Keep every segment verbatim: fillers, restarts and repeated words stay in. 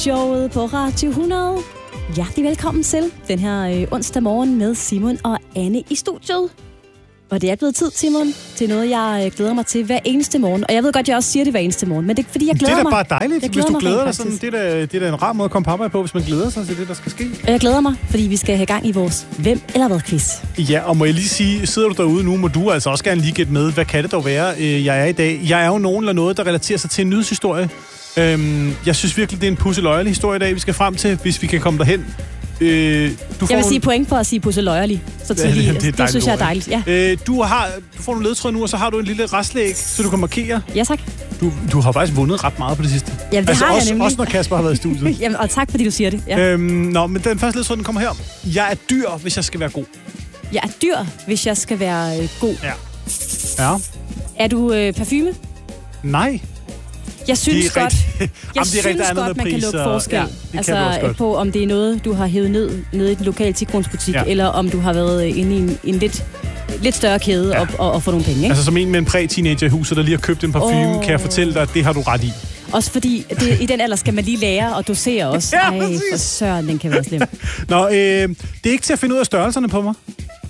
Showet på Radio hundrede. Hjertelig velkommen til den her øh, onsdag morgen med Simon og Anne i studiet. Og det er blevet tid, Simon, til noget, jeg øh, glæder mig til hver eneste morgen. Og jeg ved godt, jeg også siger det hver eneste morgen, men det er fordi, jeg glæder mig. Det er da bare dejligt, hvis du glæder dig sådan. Det er, da, det er da en rar måde at komme på arbejde på, hvis man glæder sig til det, der skal ske. Og jeg glæder mig, fordi vi skal have gang i vores Hvem eller Hvad-quiz. Ja, og må jeg lige sige, sidder du derude nu, må du altså også gerne lige gætte med, hvad kan det dog være, øh, jeg er i dag. Jeg er jo nogen eller noget, der relaterer sig til en nyhedshistorie. Øhm, jeg synes virkelig, det er en pusseløjerlig historie i dag, vi skal frem til, hvis vi kan komme derhen. Øh, du får jeg vil sige nogle... point for at sige pusseløjerlig. Så tidligt. Ja, det, det, det synes jeg er dejligt. Ja. Øh, du, har, du får nogle ledtråd nu, og så har du en lille restlæg, så du kan markere. Ja, tak. Du, du har faktisk vundet ret meget på det sidste. Ja, det altså har også, jeg nemlig. Også når Kasper har været i studiet. Jamen, og tak, fordi du siger det. Ja. Øhm, nå, men den første ledtråd, den kommer her. Jeg er dyr, hvis jeg skal være god. Jeg er dyr, hvis jeg skal være øh, god. Ja. Ja. Er du øh, parfume? Nej. Jeg synes godt, jeg Jamen, synes rigtig, godt man kan lukke forskel. Ja, altså på, om det er noget, du har hævet ned, ned i den lokale tikronesbutik, ja. Eller om du har været inde i en, en lidt, lidt større kæde ja. og, og, og få nogle penge. Ikke? Altså som en med en præ-teenager i huset, der lige har købt en parfume, oh. kan jeg fortælle dig, at det har du ret i. Også fordi det, i den alder skal man lige lære og dosere også. Ja, ej, for søren, den kan være slem. Nå, øh, det er ikke til at finde ud af størrelserne på mig.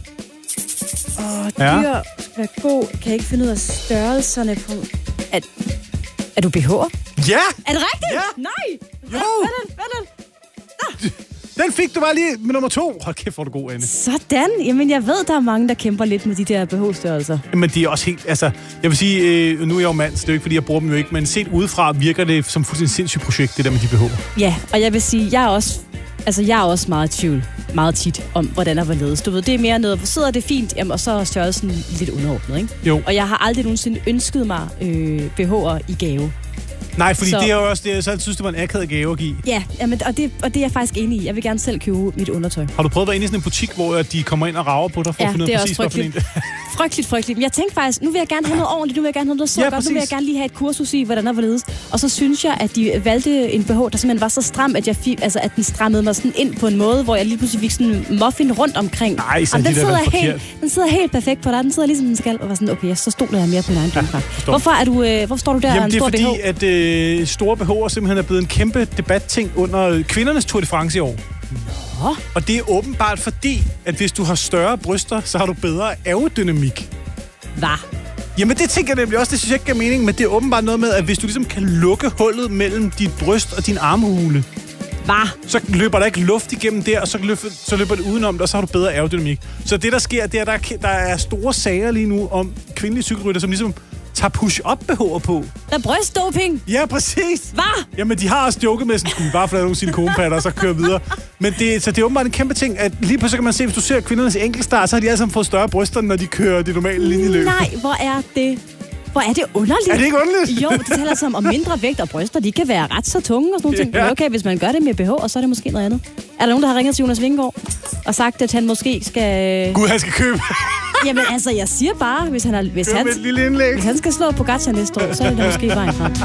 Åh, oh, dyr ja. skal være god. Kan jeg ikke finde ud af størrelserne på... Er, er du B H'er? Ja! Er det rigtigt? Ja! Nej! Jo! Hvad er det? Hvad er det? Ah. Den fik du bare lige med nummer to. Hold kæft, hvor er du god, Anne. Sådan. Jamen, jeg ved, der er mange, der kæmper lidt med de der B H-størrelser. Men det er også helt... Altså, jeg vil sige, øh, nu er jeg jo mand, så det er jo ikke, fordi jeg bruger dem jo ikke, men set udefra virker det som fuldstændig sindssygt projekt, det der med de B H'er. Ja, og jeg vil sige, jeg er også... Altså, jeg er også meget i tvivl, meget tit, om hvordan der var ledes. Du ved, det er mere noget, hvor sidder det fint, jamen, og så er størrelsen lidt underordnet, ikke? Jo. Og jeg har aldrig nogensinde ønsket mig øh, B H'er i gave. Nej, fordi så... det er jo også det, jeg synes, det var en akavet gave at give. Ja, jamen, og, det, og det er jeg faktisk enig i. Jeg vil gerne selv købe mit undertøj. Har du prøvet at være inde i sådan en butik, hvor de kommer ind og rager på dig for ja, at finde ud af præcis, hvorfor en frygteligt, frygteligt. Men jeg tænkte faktisk, nu vil jeg gerne have noget ordentligt, nu vil jeg gerne have noget så ja, godt, præcis. Nu vil jeg gerne lige have et kursus i, hvordan der var ledes. Og så synes jeg, at de valgte en B H, der simpelthen var så stram, at, jeg fik, altså, at den strammede mig sådan ind på en måde, hvor jeg lige pludselig fik sådan en muffin rundt omkring. Nej, så den, de sidder helt, den sidder helt perfekt på dig. Den sidder ligesom den skal. Og var sådan, okay, så stoler jeg mere på min egen dømfra. Ja, hvorfor, er du, øh, hvorfor står du der Jamen, en stor B H? det er fordi, at øh, store B H'er simpelthen er blevet en kæmpe debatting under kvindernes Tour de France i år. Nå. Og det er åbenbart fordi, at hvis du har større bryster, så har du bedre aerodynamik. Hvad? Jamen det tænker jeg nemlig også, det synes jeg ikke giver mening, men det er åbenbart noget med, at hvis du ligesom kan lukke hullet mellem dit bryst og din armhule, Hvad? så løber der ikke luft igennem der, og så løber, så løber det udenom det, og så har du bedre aerodynamik. Så det der sker, det er, at der, er, der er store sager lige nu om kvindelige cykelrytter, som ligesom tager push-up-B H'er på. Der er brystdoping? Ja, præcis. Hvad? Jamen, de har også joket med sådan, bare for at nogle silikonpatter, og så kører videre. Men det, så det er åbenbart en kæmpe ting, at lige pludselig kan man se, hvis du ser kvindernes enkeltstart, så har de alle sammen fået større bryster, når de kører det normale linjeløb. Nej, hvor er det... Hvor er det underligt. Er det ikke underligt? Jo, det taler sig om mindre vægt, og bryster, de kan være ret så tunge og sådan nogle ting. Ja. Okay, hvis man gør det med B H, og så er det måske noget andet. Er der nogen, der har ringet til Jonas Vingegaard og sagt, at han måske skal... Gud, han skal købe. Jamen altså, jeg siger bare, hvis han, er, hvis han, lille indlæg. hvis han skal slå Pogacar næste år, så er det måske vejen frem.